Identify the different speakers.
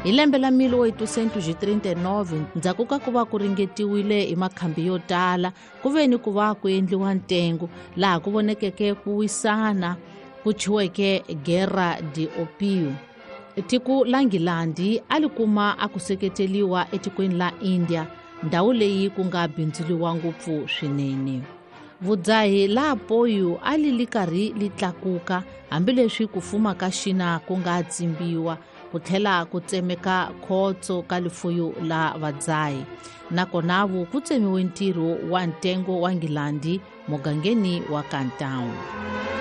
Speaker 1: Hi lembe la 1839 ndzhaku ka ku va ku ringetiwile hi makhambi yo tala ku veni ku va ku endliwa ntengo laha ku vonekeke ku wisana ku chiweke Guerra de Opio. Tiko la Ngilandi a li kuma a ku seketeliwa etikweni la India, ndhawu leyi ku nga bindzuriwa ngopfu swinene. Vudzahi la Apoyo a li karhi li tlakuka hambileswi ku fuma ka Xina ku nga tsimbiwa ku tlhela ku tsemeka khotso ka lifuyo la vadzahi, nakonavu ku tsemiwe ntirho wa ntengo wa Ngilandi mugangeni wa Cape Town.